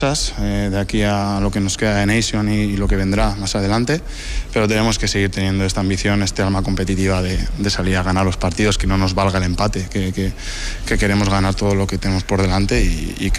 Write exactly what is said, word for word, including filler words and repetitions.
eh, de aquí a lo que nos queda de Nation y, y lo que vendrá más adelante, pero tenemos que seguir teniendo esta ambición, este alma competitiva de, de salir a ganar los partidos, que no nos valga el empate, que, que, que queremos ganar todo lo que tenemos por delante y, y creo